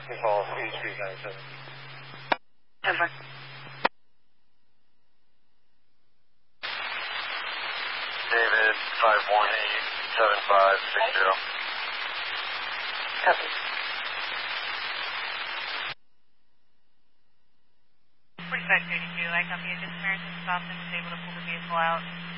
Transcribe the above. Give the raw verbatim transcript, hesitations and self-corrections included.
Call H three nine seven. Over. David, five one eight seven five six zero. Copy. forty-five thirty-two, I copy. A American stopped and was able to pull the vehicle out.